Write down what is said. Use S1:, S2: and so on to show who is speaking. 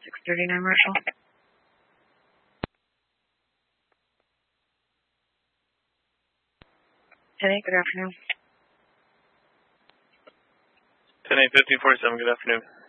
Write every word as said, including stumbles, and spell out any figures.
S1: six thirty-nine Marshall. ten eight, good afternoon.
S2: ten eight fifty forty-seven, good afternoon.